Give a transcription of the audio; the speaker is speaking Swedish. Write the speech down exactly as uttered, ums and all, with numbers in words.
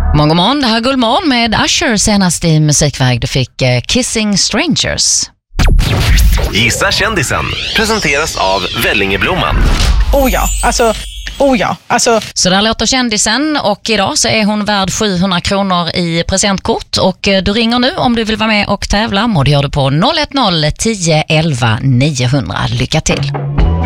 Många morgon, det här är Guldmorgon med Usher senast i musikväg. Du fick eh, Kissing Strangers. Gissa kändisen presenteras av Vellingeblomman. Oh ja, alltså... Oh ja, alltså... Så där låter kändisen och idag så är hon värd sjuhundra kronor i presentkort och du ringer nu om du vill vara med och tävla och det gör du på noll ett noll tio elva niohundra. Lycka till!